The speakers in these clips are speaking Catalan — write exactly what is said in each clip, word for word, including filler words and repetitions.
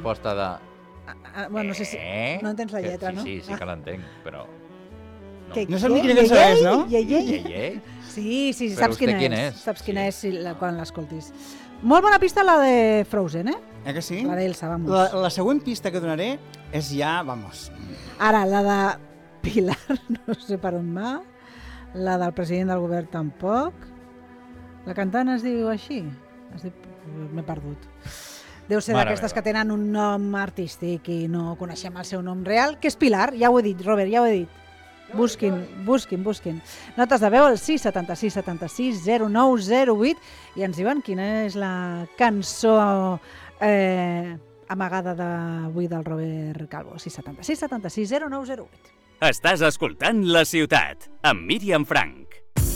resposta de... Ah, bueno, no sé si... Eh? No entens la Que- lletra, sí, no? Sí, sí que l'entenc, però... Que- No sap ni Ye- quina cançó Ye- és, no? Ye- Ye- Ye- Ye? Sí, sí, Però saps vostè quina quin és. és? Saps quina Sí. és si la, quan l'escoltis. Molt bona pista la de Frozen, eh? Eh que sí? La d'Elsa, vamos. La, la següent pista que donaré és ja, vamos... Ara, la de Pilar, no sé per on va. La del president del govern tampoc. La cantant es diu així? Es diu... M'he perdut. Deu ser Mare d'aquestes meva. que tenen un nom artístic i no coneixem el seu nom real, que és Pilar, ja ho he dit, Robert, ja ho he dit. Busquin, busquin, busquin. Notes de veu al sis setanta sis setanta sis zero nou zero vuit i ens diuen quina és la cançó eh, amagada d'avui del Robert Calvo. sis setanta sis setanta sis zero nou zero vuit. Estàs escoltant La Ciutat, amb Míriam Frank.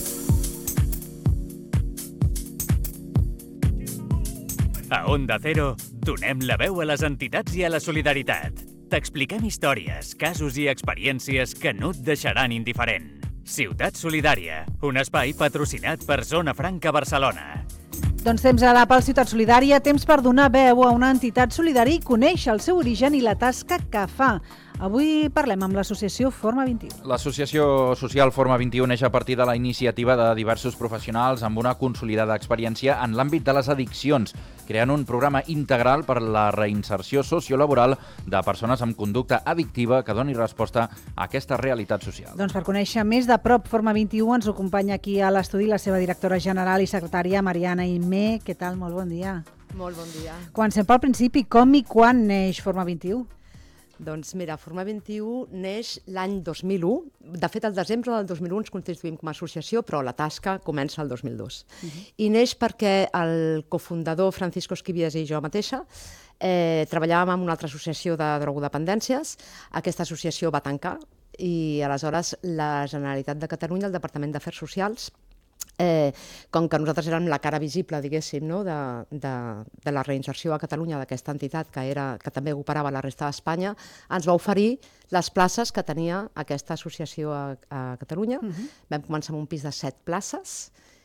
A Onda Cero, donem la veu a les entitats i a la solidaritat. T'expliquem històries, casos i experiències que no et deixaran indiferent. Ciutat Solidària, un espai patrocinat per Zona Franca Barcelona. Doncs temps ara pel Ciutat Solidària, temps per donar veu a una entitat solidària i conèixer el seu origen i la tasca que fa. Avui parlem amb l'associació Forma vint i u. L'associació social Forma vint i u neix a partir de la iniciativa de diversos professionals amb una consolidada experiència en l'àmbit de les addiccions, creant un programa integral per la reinserció sociolaboral de persones amb conducta addictiva que doni resposta a aquesta realitat social. Doncs per conèixer més de prop Forma vint i u ens acompanya aquí a l'estudi la seva directora general i secretària, Mariana Imé. Què tal? Molt bon dia. Molt bon dia. Comencem pel principi. Com i quan neix Forma vint i u? Doncs mira, Forma vint i u neix l'any dos mil u. De fet, al desembre del dos mil u ens constituïm com a associació, però la tasca comença el dos mil dos. Uh-huh. I neix perquè el cofundador Francisco Esquivies i jo mateixa eh, treballàvem en una altra associació de drogodependències. Aquesta associació va tancar i aleshores la Generalitat de Catalunya, el Departament d'Afers Socials, Eh, com que nosaltres érem la cara visible, diguéssim, no? de, de, de la reinserció a Catalunya d'aquesta entitat que, era, que també operava a la resta d'Espanya, ens va oferir les places que tenia aquesta associació a, a Catalunya. Uh-huh. Vam començar amb un pis de set places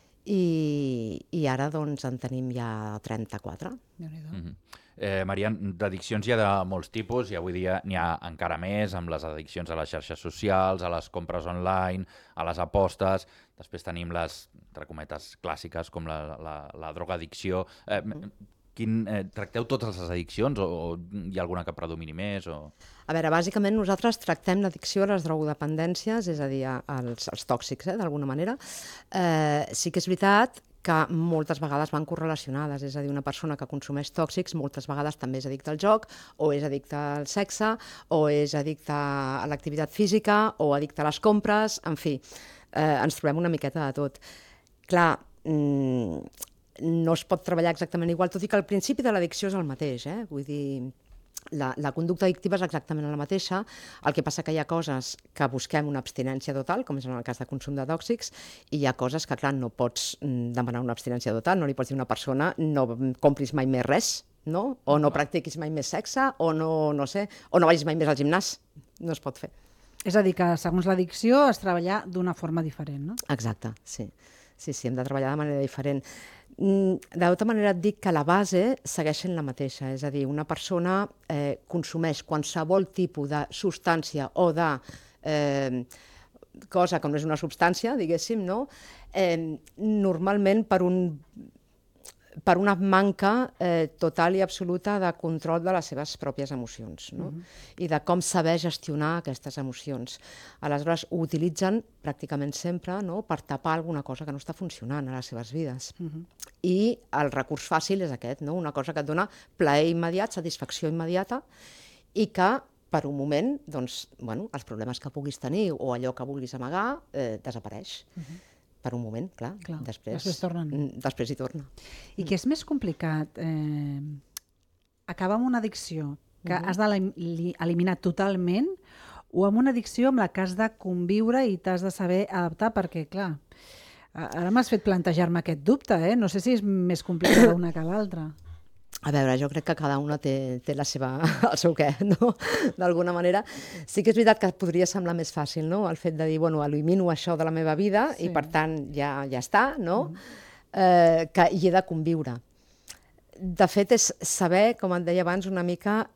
i, i ara doncs, en tenim ja trenta-quatre. Mm-hmm. Eh, Marian, d'addiccions hi ha de molts tipus i avui dia n'hi ha encara més amb les addiccions a les xarxes socials, a les compres online, a les apostes. Després tenim les, entre cometes, clàssiques com la, la, la drogadicció. Eh, quin, eh, tracteu totes les addiccions o, o hi ha alguna que predomini més? O... A veure, bàsicament nosaltres tractem l'addicció a les drogodependències, és a dir, als, als tòxics, eh, d'alguna manera. Eh, sí que és veritat que moltes vegades van correlacionades, és a dir, una persona que consumeix tòxics moltes vegades també és addicta al joc, o és addicta al sexe, o és addicta a l'activitat física, o addicta a les compres, en fi, eh, ens trobem una miqueta de tot. Clar, mmm, no es pot treballar exactament igual, tot i que el principi de l'addicció és el mateix, eh? Vull dir... La, la conducta addictiva és exactament la mateixa, el que passa que hi ha coses que busquem una abstinència total, com és en el cas de consum de tòxics, i hi ha coses que, clar, no pots demanar una abstinència total, no li pots dir a una persona no compris mai més res, no? O no practiquis mai més sexe, o no, no sé, o no vagis mai més al gimnàs, no es pot fer. És a dir, que segons l'addicció es treballa d'una forma diferent, no? Exacte, sí. Sí, sí, hem de treballar de manera diferent. De tota manera et dic que la base segueix sent la mateixa, és a dir, una persona eh, consumeix qualsevol tipus de substància o de eh, cosa que no és una substància, diguéssim, no? eh, normalment per un per una manca eh, total i absoluta de control de les seves pròpies emocions, no? Uh-huh. I de com saber gestionar aquestes emocions. Aleshores, ho utilitzen pràcticament sempre, no?, per tapar alguna cosa que no està funcionant a les seves vides. Uh-huh. I el recurs fàcil és aquest, no?, una cosa que et dona plaer immediat, satisfacció immediata, i que per un moment, doncs, bueno, els problemes que puguis tenir o allò que vulguis amagar eh, desapareix. Uh-huh. Per un moment, clar, clar després, després, tornen. després hi torna. I què és més complicat? Eh, acabar amb una addicció que uh-huh. has d'eliminar totalment o amb una addicció amb la que has de conviure i t'has de saber adaptar? Perquè, clar, ara m'has fet plantejar-me aquest dubte, eh? No sé si és més complicat una que l'altra. A veure, jo crec que cada una té, té la seva, el seu què, no? D'alguna manera. Sí que és veritat que podria semblar més fàcil, no?, el fet de dir, bueno, elimino això de la meva vida sí. i per tant ja, ja està, no? Mm. Eh, que hi he de conviure. De fet, és saber, com et deia abans, una mica